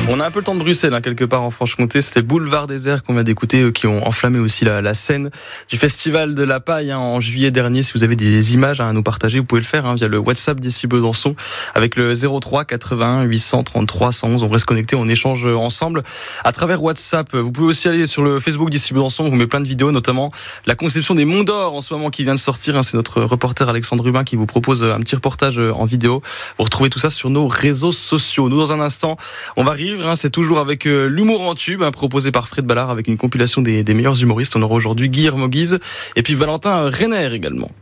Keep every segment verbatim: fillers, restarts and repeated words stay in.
On a un peu le temps de Bruxelles, hein, quelque part en Franche-Comté. C'était Boulevard Désert qu'on vient d'écouter, euh, qui ont enflammé aussi la, la scène du Festival de la Paille hein, en juillet dernier. Si vous avez des images hein, à nous partager, vous pouvez le faire hein, via le WhatsApp d'ici Besançon avec le zéro trois quatre-vingt-un huit cent trente-trois cent onze. On reste connecté, on échange ensemble à travers WhatsApp. Vous pouvez aussi aller sur le Facebook d'ici Besançon. On vous met plein de vidéos, notamment la conception des Monts d'Or en ce moment qui vient de sortir. Hein. C'est notre reporter Alexandre Rubin qui vous propose un petit reportage en vidéo. Vous retrouvez tout ça sur nos réseaux sociaux. Nous, dans un instant, on va rire. Hein. C'est toujours avec euh, l'humour en tube, hein, proposé par Fred Ballard avec une compilation des, des meilleurs humoristes. On aura aujourd'hui Guillermo Guise et puis Valentin Renner également.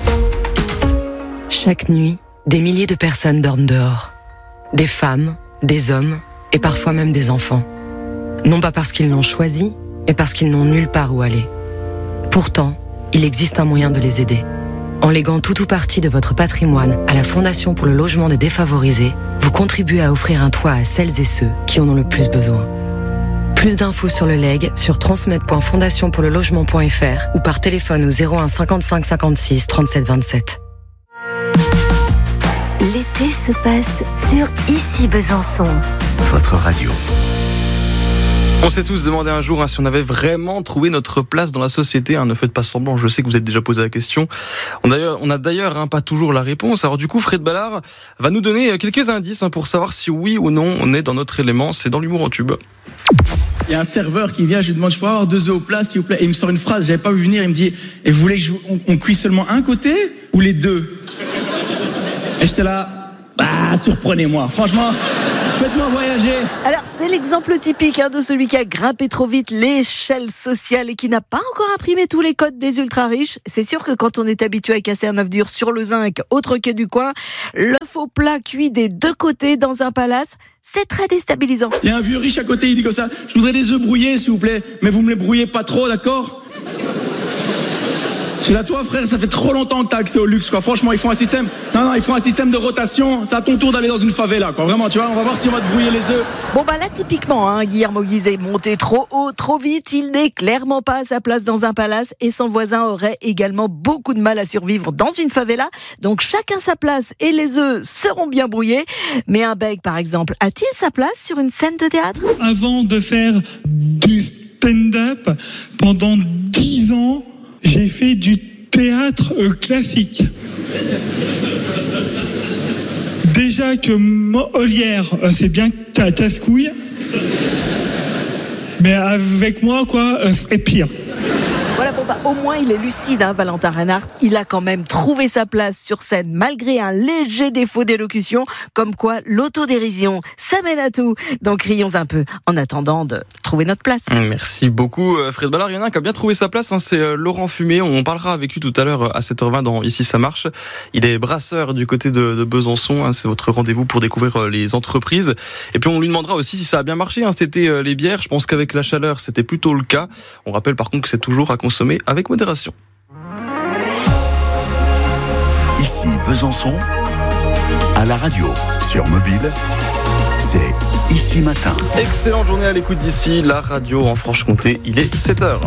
Chaque nuit, des milliers de personnes dorment dehors. Des femmes, des hommes et parfois même des enfants. Non pas parce qu'ils l'ont choisi, mais parce qu'ils n'ont nulle part où aller. Pourtant, il existe un moyen de les aider. En léguant tout ou partie de votre patrimoine à la Fondation pour le logement des défavorisés, vous contribuez à offrir un toit à celles et ceux qui en ont le plus besoin. Plus d'infos sur le legs sur transmettre point fondation pour le logement point f r ou par téléphone au zéro un cinquante-cinq cinquante-six trente-sept vingt-sept. L'été se passe sur Ici Besançon. Votre radio. On s'est tous demandé un jour hein, si on avait vraiment trouvé notre place dans la société. Hein, ne faites pas semblant, je sais que vous êtes déjà posé la question. On a, on a d'ailleurs hein, pas toujours la réponse. Alors du coup, Fred Ballard va nous donner quelques indices hein, pour savoir si oui ou non on est dans notre élément. C'est dans l'humour en tube. Il y a un serveur qui vient, je lui demande, je peux avoir deux œufs au plat, s'il vous plaît. Et il me sort une phrase, j'avais pas vu venir. Il me dit, et vous voulez que je, on, on cuise seulement un côté ou les deux? Et j'étais là, bah surprenez-moi. Franchement, faites-moi voyager. Alors, c'est l'exemple typique hein, de celui qui a grimpé trop vite l'échelle sociale et qui n'a pas encore imprimé tous les codes des ultra-riches. C'est sûr que quand on est habitué à casser un œuf dur sur le zinc, autre que du coin, l'œuf au plat cuit des deux côtés dans un palace, c'est très déstabilisant. Il y a un vieux riche à côté, il dit comme ça, je voudrais des œufs brouillés, s'il vous plaît, mais vous me les brouillez pas trop, d'accord? C'est là, toi, frère, ça fait trop longtemps que t'as accès au luxe, quoi. Franchement, ils font un système. Non, non, ils font un système de rotation. C'est à ton tour d'aller dans une favela, quoi. Vraiment, tu vois, on va voir si on va te brouiller les œufs. Bon, bah là, typiquement, hein, Guillermo Guise est monté trop haut, trop vite. Il n'est clairement pas à sa place dans un palace et son voisin aurait également beaucoup de mal à survivre dans une favela. Donc, chacun sa place et les œufs seront bien brouillés. Mais un bec, par exemple, a-t-il sa place sur une scène de théâtre? Avant de faire du stand-up, pendant dix ans, j'ai fait du théâtre classique. Déjà que Molière, c'est bien casse-couille, mais avec moi, quoi, c'est pire. Voilà, bon bah au moins il est lucide, hein, Valentin Reinhardt. Il a quand même trouvé sa place sur scène malgré un léger défaut d'élocution, comme quoi l'autodérision, ça mène à tout. Donc rions un peu en attendant de trouver notre place. Merci beaucoup Fred Ballard. Il y en a un qui a bien trouvé sa place, hein, c'est Laurent Fumé. On parlera avec lui tout à l'heure à sept heures vingt dans Ici ça marche. Il est brasseur du côté de, de Besançon, hein, c'est votre rendez-vous pour découvrir les entreprises. Et puis on lui demandera aussi si ça a bien marché, hein, cet été les bières. Je pense qu'avec la chaleur c'était plutôt le cas. On rappelle par contre que c'est toujours à consommer avec modération. Ici Besançon, à la radio, sur mobile, c'est Ici Matin. Excellente journée à l'écoute d'ici, la radio en Franche-Comté, il est sept heures.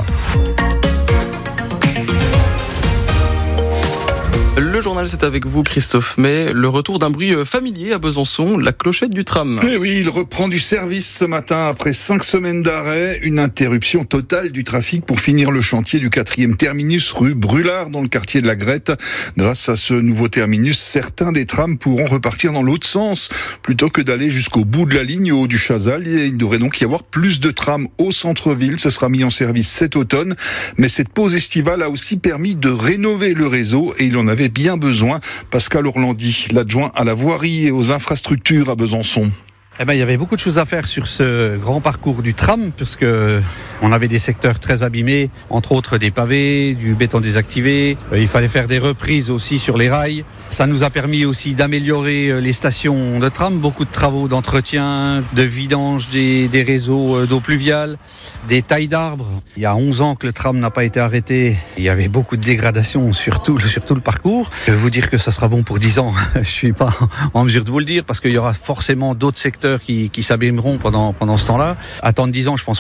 Le journal, c'est avec vous, Christophe May. Le retour d'un bruit familier à Besançon, la clochette du tram. Eh oui, il reprend du service ce matin après cinq semaines d'arrêt. Une interruption totale du trafic pour finir le chantier du quatrième terminus rue Brulard dans le quartier de la Grette. Grâce à ce nouveau terminus, certains des trams pourront repartir dans l'autre sens. Plutôt que d'aller jusqu'au bout de la ligne au haut du Chazal, il devrait donc y avoir plus de trams au centre-ville. Ce sera mis en service cet automne. Mais cette pause estivale a aussi permis de rénover le réseau et il en avait bien besoin. Pascal Orlandi, l'adjoint à la voirie et aux infrastructures à Besançon. Eh ben, il y avait beaucoup de choses à faire sur ce grand parcours du tram, puisque on avait des secteurs très abîmés, entre autres des pavés, du béton désactivé. Il fallait faire des reprises aussi sur les rails. Ça nous a permis aussi d'améliorer les stations de tram, beaucoup de travaux d'entretien, de vidange des, des réseaux d'eau pluviale, des tailles d'arbres. Il y a onze ans que le tram n'a pas été arrêté. Il y avait beaucoup de dégradations sur tout, sur tout le parcours. Je vais vous dire que ça sera bon pour dix ans. Je suis pas en mesure de vous le dire parce qu'il y aura forcément d'autres secteurs qui, qui s'abîmeront pendant, pendant ce temps-là. Attendre dix ans, je pense pas.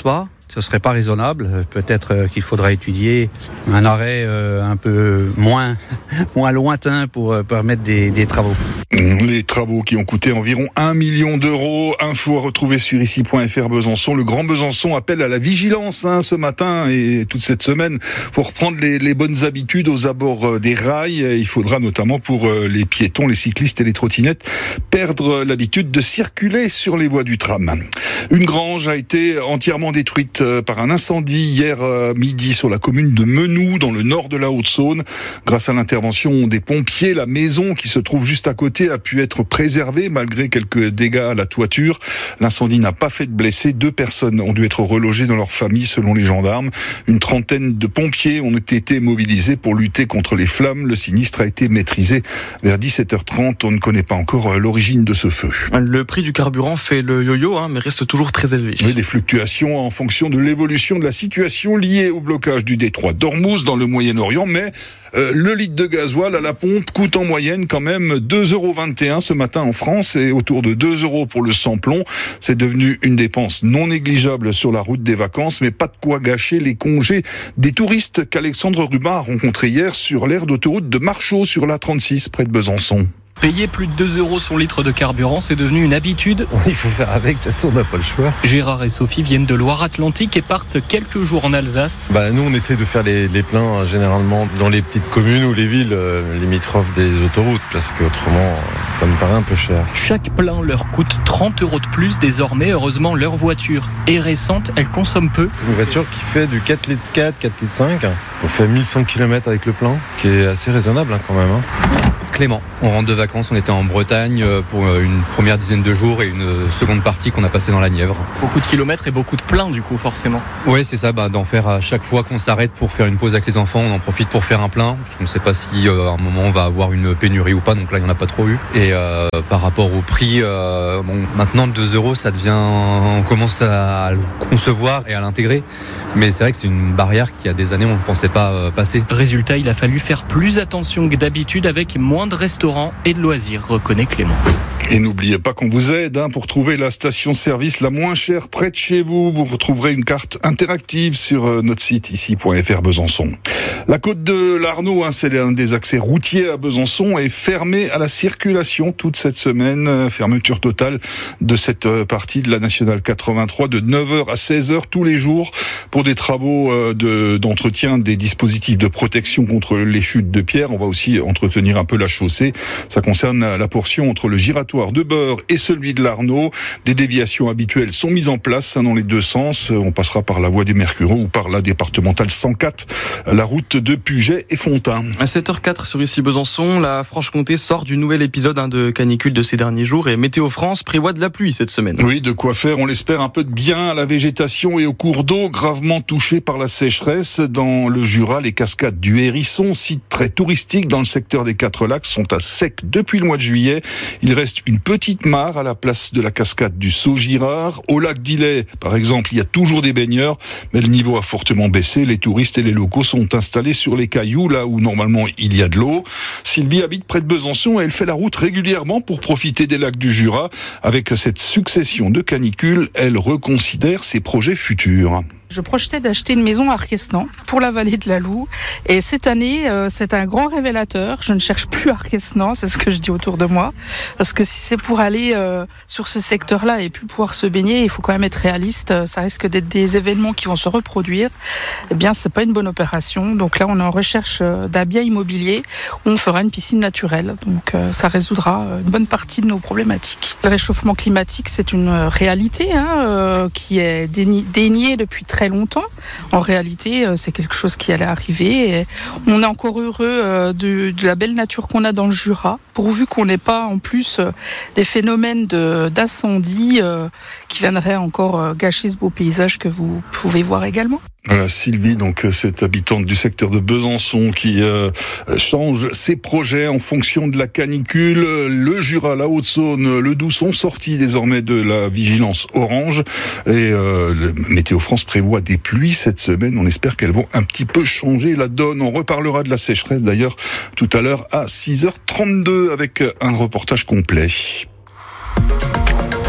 ce serait pas raisonnable. Peut-être qu'il faudra étudier un arrêt un peu moins, moins lointain pour permettre des, des travaux. Les travaux qui ont coûté environ un million d'euros. Info à retrouver sur ici point f r Besançon. Le Grand Besançon appelle à la vigilance hein, ce matin et toute cette semaine pour reprendre les, les bonnes habitudes aux abords des rails. Il faudra notamment pour les piétons, les cyclistes et les trottinettes perdre l'habitude de circuler sur les voies du tram. Une grange a été entièrement détruite par un incendie hier midi sur la commune de Menou dans le nord de la Haute-Saône. Grâce à l'intervention des pompiers, la maison qui se trouve juste à côté a pu être préservée malgré quelques dégâts à la toiture. L'incendie n'a pas fait de blessés. Deux personnes ont dû être relogées dans leur famille selon les gendarmes. Une trentaine de pompiers ont été mobilisés pour lutter contre les flammes. Le sinistre a été maîtrisé vers dix-sept heures trente. On ne connaît pas encore l'origine de ce feu. Le prix du carburant fait le yo-yo, hein, mais reste toujours très élevé. Oui, des fluctuations en fonction de l'évolution de la situation liée au blocage du détroit d'Ormuz dans le Moyen-Orient, mais Euh, le litre de gasoil à la pompe coûte en moyenne quand même deux euros vingt et un ce matin en France et autour de deux euros pour le sans-plomb. C'est devenu une dépense non négligeable sur la route des vacances, mais pas de quoi gâcher les congés des touristes qu'Alexandre Rubin a rencontrés hier sur l'aire d'autoroute de Marchaux sur l'A trente-six près de Besançon. Payer plus de deux euros son litre de carburant, c'est devenu une habitude. Il faut faire avec, de toute façon on n'a pas le choix. Gérard et Sophie viennent de Loire-Atlantique et partent quelques jours en Alsace. Bah, nous on essaie de faire les, les pleins euh, généralement dans les petites communes ou les villes euh, limitrophes des autoroutes, parce qu'autrement euh, ça me paraît un peu cher. Chaque plein leur coûte trente euros de plus désormais. Heureusement, leur voiture est récente, elle consomme peu. C'est une voiture qui fait du quatre litres quatre, quatre litres cinq. On fait mille cent kilomètres avec le plein, qui est assez raisonnable hein, quand même. Hein. Clément, on rentre de vacances, on était en Bretagne pour une première dizaine de jours et une seconde partie qu'on a passée dans la Nièvre. Beaucoup de kilomètres et beaucoup de plein du coup forcément. Ouais c'est ça, bah, d'en faire à chaque fois qu'on s'arrête pour faire une pause avec les enfants, on en profite pour faire un plein, parce qu'on ne sait pas si euh, à un moment on va avoir une pénurie ou pas, donc là il n'y en a pas trop eu. Et euh, par rapport au prix, euh, bon, maintenant deux euros ça devient, on commence à le concevoir et à l'intégrer, mais c'est vrai que c'est une barrière qui a des années on ne pensait pas euh, passer. Résultat, il a fallu faire plus attention que d'habitude avec moins de restaurants et de loisirs, reconnaît Clément. Et n'oubliez pas qu'on vous aide hein, pour trouver la station-service la moins chère près de chez vous. Vous retrouverez une carte interactive sur notre site ici point f r Besançon. La côte de l'Arnaud, hein, c'est l'un des accès routiers à Besançon, est fermée à la circulation toute cette semaine. Fermeture totale de cette partie de la Nationale quatre-vingt-trois de neuf heures à seize heures tous les jours pour des travaux de, d'entretien des dispositifs de protection contre les chutes de pierres. On va aussi entretenir un peu la chaussée. Ça concerne la portion entre le giratoire de Beure et celui de l'Arnaud. Des déviations habituelles sont mises en place dans les deux sens. On passera par la voie des Mercuraux ou par la départementale cent quatre, la route de Puget et Fontaine. À sept heures quatre sur ici Besançon, la Franche-Comté sort du nouvel épisode hein, de canicule de ces derniers jours et Météo France prévoit de la pluie cette semaine. Oui, de quoi faire, on l'espère, un peu de bien à la végétation et aux cours d'eau gravement touchés par la sécheresse. Dans le Jura, les cascades du Hérisson, site très touristique dans le secteur des Quatre Lacs, sont à sec depuis le mois de juillet. Il reste une petite mare à la place de la cascade du Saut-Girard. Au lac d'Illet, par exemple, il y a toujours des baigneurs, mais le niveau a fortement baissé. Les touristes et les locaux sont installés sur les cailloux, là où normalement il y a de l'eau. Sylvie habite près de Besançon et elle fait la route régulièrement pour profiter des lacs du Jura. Avec cette succession de canicules, elle reconsidère ses projets futurs. Je projetais d'acheter une maison à Arquesnan pour la vallée de la Loue. Et cette année, euh, c'est un grand révélateur. Je ne cherche plus Arquesnan, c'est ce que je dis autour de moi. Parce que si c'est pour aller euh, sur ce secteur-là et plus pouvoir se baigner, il faut quand même être réaliste. Ça risque d'être des événements qui vont se reproduire. Eh bien, c'est pas une bonne opération. Donc là, on est en recherche d'un bien immobilier où on fera une piscine naturelle. Donc euh, ça résoudra une bonne partie de nos problématiques. Le réchauffement climatique, c'est une réalité hein, euh, qui est déni- déniée depuis très très longtemps. En réalité, c'est quelque chose qui allait arriver. Et on est encore heureux de, de la belle nature qu'on a dans le Jura, pourvu qu'on n'ait pas en plus des phénomènes de, d'incendie qui viendraient encore gâcher ce beau paysage que vous pouvez voir également. Voilà, Sylvie, donc cette habitante du secteur de Besançon qui euh, change ses projets en fonction de la canicule. Le Jura, la Haute-Saône, le Doubs sont sortis désormais de la vigilance orange et euh, le Météo France prévoit des pluies cette semaine. On espère qu'elles vont un petit peu changer la donne. On reparlera de la sécheresse d'ailleurs tout à l'heure à six heures trente-deux avec un reportage complet.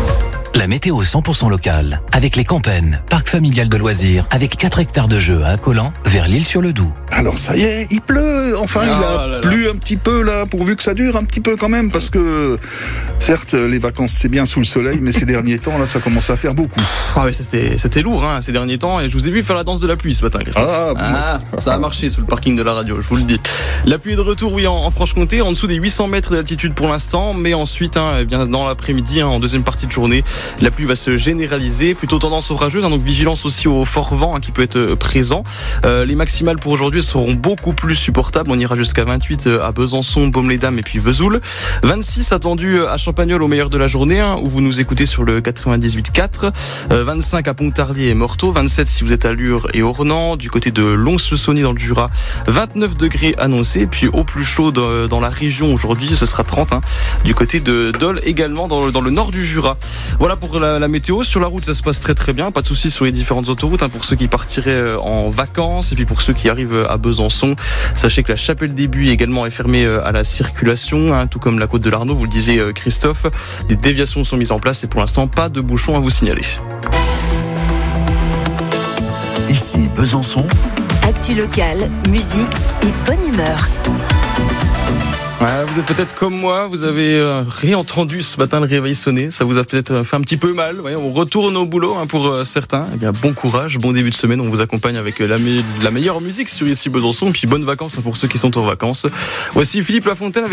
La météo cent pour cent locale, avec les Campennes, parc familial de loisirs, avec quatre hectares de jeux à Accolant, vers l'Île-sur-le-Doubs. Alors ça y est, il pleut. Enfin, il a là plu un petit peu là, pourvu que ça dure un petit peu quand même, parce que certes, les vacances c'est bien sous le soleil, mais ces derniers temps là, ça commence à faire beaucoup. Ah ouais, c'était c'était lourd hein, ces derniers temps, et je vous ai vu faire la danse de la pluie ce matin, Christophe. Ah, bon. Ah, ça a marché sous le parking de la radio, je vous le dis. La pluie est de retour, oui, en, en Franche-Comté, en dessous des huit cents mètres d'altitude pour l'instant, mais ensuite, hein, eh bien dans l'après-midi, hein, en deuxième partie de journée, la pluie va se généraliser, plutôt tendance orageuse, hein, donc vigilance aussi au fort vent hein, qui peut être présent. Euh, les maximales pour aujourd'hui seront beaucoup plus supportables. On ira jusqu'à vingt-huit à Besançon, Baume-les-Dames et puis Vesoul. vingt-six attendu à Champagnole au meilleur de la journée, hein, où vous nous écoutez sur le quatre-vingt-dix-huit virgule quatre. Euh, vingt-cinq à Pontarlier et Morteau. vingt-sept si vous êtes à Lure et Ornans. Du côté de Lons-le-Saunier dans le Jura, vingt-neuf degrés annoncés. Puis au plus chaud dans, dans la région aujourd'hui, ce sera trente. Hein, du côté de Dole également dans, dans le nord du Jura. Voilà pour la, la météo. Sur la route, ça se passe très très bien. Pas de soucis sur les différentes autoroutes hein, pour ceux qui partiraient en vacances et puis pour ceux qui arrivent à Besançon. Sachez que la Chapelle des Buis également est fermée à la circulation, hein, tout comme la côte de l'Arnaud, vous le disiez Christophe. Des déviations sont mises en place et pour l'instant, pas de bouchons à vous signaler. Ici Besançon. Actu locale, musique et bonne humeur. Ouais, vous êtes peut-être comme moi, vous avez euh, réentendu ce matin le réveil sonner, ça vous a peut-être fait un petit peu mal. Ouais, on retourne au boulot hein, pour euh, certains. Eh bien, bon courage, bon début de semaine. On vous accompagne avec la, me- la meilleure musique sur Ici Besançon, puis bonnes vacances hein, pour ceux qui sont en vacances. Voici Philippe Lafontaine avec